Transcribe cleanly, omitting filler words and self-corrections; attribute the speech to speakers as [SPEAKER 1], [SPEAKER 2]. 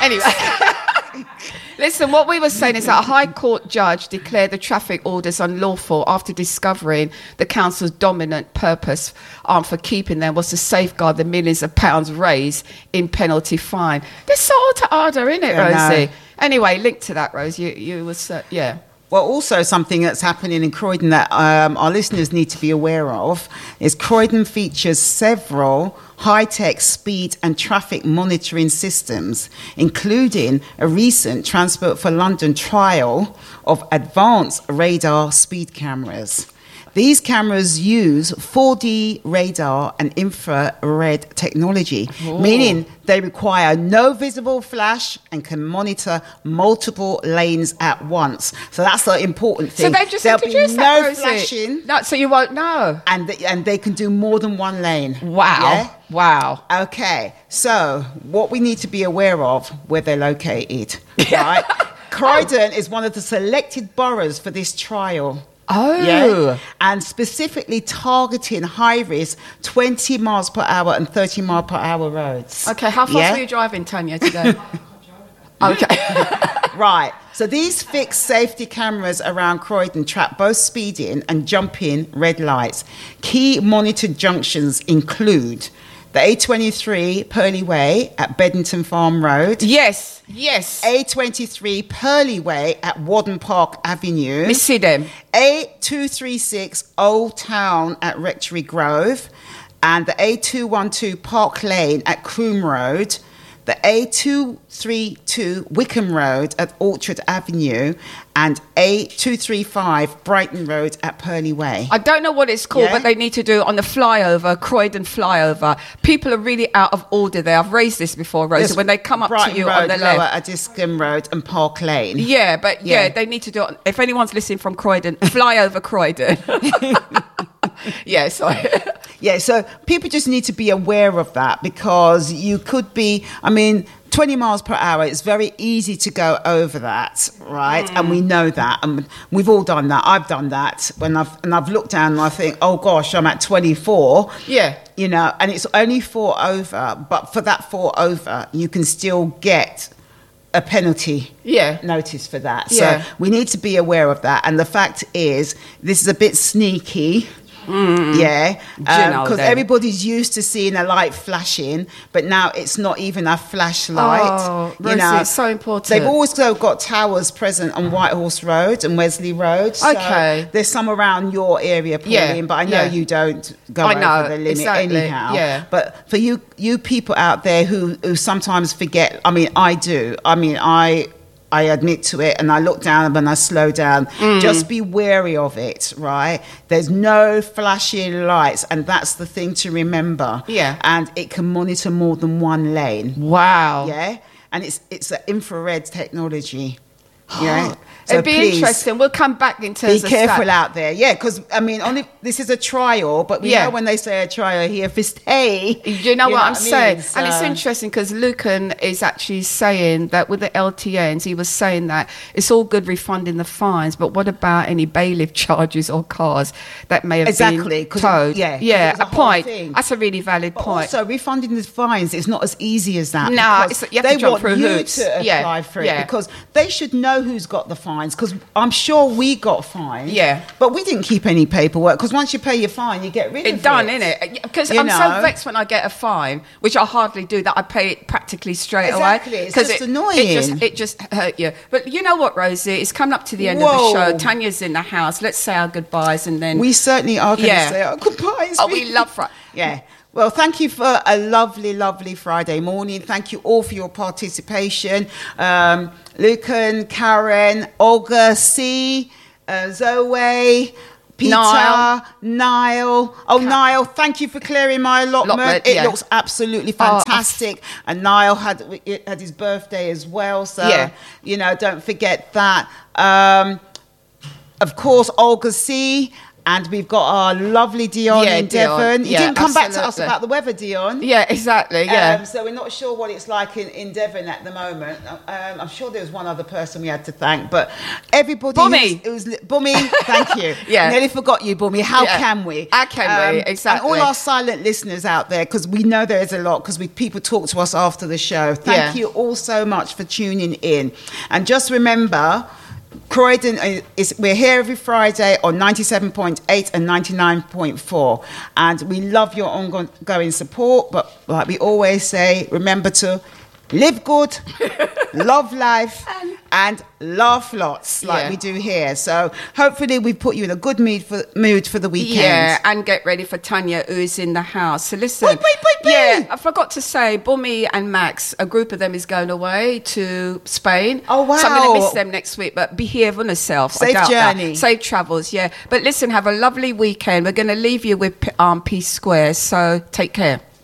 [SPEAKER 1] Anyway. Listen, what we were saying is that a High Court judge declared the traffic orders unlawful after discovering the council's dominant purpose for keeping them was to safeguard the millions of pounds raised in penalty fine. There's sort of harder, isn't it, Rosie? Anyway, link to that, Rose. You was, yeah.
[SPEAKER 2] Well, also something that's happening in Croydon that our listeners need to be aware of is Croydon features several high-tech speed and traffic monitoring systems, including a recent Transport for London trial of advanced radar speed cameras. These cameras use 4D radar and infrared technology, meaning they require no visible flash and can monitor multiple lanes at once. So that's the important thing.
[SPEAKER 1] So they've just
[SPEAKER 2] There'll
[SPEAKER 1] introduced
[SPEAKER 2] be
[SPEAKER 1] that,
[SPEAKER 2] no
[SPEAKER 1] Rosie.
[SPEAKER 2] flashing.
[SPEAKER 1] No, so you won't know.
[SPEAKER 2] And they can do more than one lane.
[SPEAKER 1] Wow.
[SPEAKER 2] Yeah?
[SPEAKER 1] Wow.
[SPEAKER 2] Okay, so what we need to be aware of, where they're located, right? Croydon is one of the selected boroughs for this trial.
[SPEAKER 1] Oh.
[SPEAKER 2] Yeah? And specifically targeting high-risk 20 miles per hour and 30 mile per hour roads.
[SPEAKER 1] Okay, how fast were you driving, Tanya, today? Okay.
[SPEAKER 2] Right. So these fixed safety cameras around Croydon trap both speeding and jumping red lights. Key monitored junctions include the A23 Purley Way at Beddington Farm Road.
[SPEAKER 1] Yes, yes.
[SPEAKER 2] A23 Purley Way at Warden Park Avenue.
[SPEAKER 1] Me see them.
[SPEAKER 2] A236 Old Town at Rectory Grove. And the A212 Park Lane at Croom Road. The A232 Wickham Road at Orchard Avenue, and A235 Brighton Road at Purley Way.
[SPEAKER 1] I don't know what it's called,
[SPEAKER 2] Yeah?
[SPEAKER 1] but they need to do it on the flyover, Croydon flyover. People are really out of order there. I've raised this before, Rosa,
[SPEAKER 2] There's
[SPEAKER 1] when they come up
[SPEAKER 2] Brighton
[SPEAKER 1] to you
[SPEAKER 2] Road,
[SPEAKER 1] on the
[SPEAKER 2] Lower
[SPEAKER 1] left.
[SPEAKER 2] Addiscombe Road and Park Lane.
[SPEAKER 1] Yeah, but
[SPEAKER 2] Yeah.
[SPEAKER 1] they need to do it. If anyone's listening from Croydon, flyover Croydon. Yeah, sorry.
[SPEAKER 2] Yeah, so people just need to be aware of that, because you could be, 20 miles per hour, it's very easy to go over that, right? And we know that. And we've all done that. I've done that when I've looked down and I think, oh gosh, I'm at 24.
[SPEAKER 1] Yeah.
[SPEAKER 2] You know, and it's only 4 over, but for that 4 over, you can still get a penalty notice for that.
[SPEAKER 1] Yeah.
[SPEAKER 2] So we need to be aware of that. And the fact is, this is a bit sneaky. Because everybody's used to seeing a light flashing, but now it's not even a flashlight.
[SPEAKER 1] Oh, Rosie, it's so important.
[SPEAKER 2] They've also got towers present on Whitehorse Road and Wesley Road. So
[SPEAKER 1] Okay.
[SPEAKER 2] there's some around your area, Pauline, but I know you don't go over the limit anyhow.
[SPEAKER 1] Yeah.
[SPEAKER 2] But for you people out there who sometimes forget, I do. I admit to it, and I look down and I slow down. Just be wary of it, right? There's no flashing lights, and that's the thing to remember.
[SPEAKER 1] Yeah.
[SPEAKER 2] And it can monitor more than one lane.
[SPEAKER 1] Wow.
[SPEAKER 2] Yeah. And it's an infrared technology. Yeah. So
[SPEAKER 1] It'd be
[SPEAKER 2] please,
[SPEAKER 1] interesting. We'll come back in terms
[SPEAKER 2] be
[SPEAKER 1] of
[SPEAKER 2] careful out there. Yeah, because, only this is a trial, but we know when they say a trial here for stay.
[SPEAKER 1] You know what I'm saying?
[SPEAKER 2] So,
[SPEAKER 1] and it's interesting because Lucan is actually saying that with the LTNs, he was saying that it's all good refunding the fines, but what about any bailiff charges or cars that may have been towed? Yeah, a point. That's a really valid point.
[SPEAKER 2] Also, refunding the fines is not as easy as that.
[SPEAKER 1] No, you have to jump through
[SPEAKER 2] They
[SPEAKER 1] hoops.
[SPEAKER 2] want you to apply for it because they should know who's got the fines, because I'm sure we got fined.
[SPEAKER 1] Yeah.
[SPEAKER 2] But we didn't keep any paperwork, because once you pay your fine, you get rid of it.
[SPEAKER 1] It's done, innit? Because I'm so vexed when I get a fine, which I hardly do, that I pay it practically straight away.
[SPEAKER 2] Exactly. It's just annoying.
[SPEAKER 1] It just hurt you. But you know what, Rosie? It's coming up to the end of the show. Tanya's in the house. Let's say our goodbyes, and then...
[SPEAKER 2] We certainly are going to say our goodbyes.
[SPEAKER 1] Oh, we love Friday.
[SPEAKER 2] Yeah. Well, thank you for a lovely, lovely Friday morning. Thank you all for your participation. Lucan, Karen, Olga, C, Zoe, Peter, Niall. Oh, yeah. Niall, thank you for clearing my allotment. It looks absolutely fantastic. And Niall had his birthday as well. So, don't forget that. Of course, Olga C. And we've got our lovely Dion in
[SPEAKER 1] Dion.
[SPEAKER 2] Devon. You
[SPEAKER 1] Yeah,
[SPEAKER 2] didn't come back to us
[SPEAKER 1] absolutely.
[SPEAKER 2] about the weather, Dion.
[SPEAKER 1] Yeah, exactly. Yeah.
[SPEAKER 2] So we're not sure what it's like in Devon at the moment. I'm sure there was one other person we had to thank, but everybody.
[SPEAKER 1] Bummy.
[SPEAKER 2] It was Bummy. Thank you.
[SPEAKER 1] Yeah.
[SPEAKER 2] Nearly forgot you, Bummy. How
[SPEAKER 1] Yeah.
[SPEAKER 2] can we?
[SPEAKER 1] How can we? Exactly.
[SPEAKER 2] And all our silent listeners out there, because we know there is a lot, because people talk to us after the show. Thank you all so much for tuning in. And just remember, Croydon we're here every Friday on 97.8 and 99.4, and we love your ongoing support. But like we always say, remember to live good, love life, and laugh lots, like we do here. So hopefully we put you in a good mood for the weekend.
[SPEAKER 1] Yeah, and get ready for Tanya, who's in the house. So listen,
[SPEAKER 2] Wait.
[SPEAKER 1] yeah, I forgot to say, Bummy and Max, a group of them is going away to Spain.
[SPEAKER 2] Oh, wow.
[SPEAKER 1] So I'm going to miss them next week, but behave on yourself.
[SPEAKER 2] Safe journey.
[SPEAKER 1] Safe travels, yeah. But listen, have a lovely weekend. We're going to leave you with Peace Square, so take care.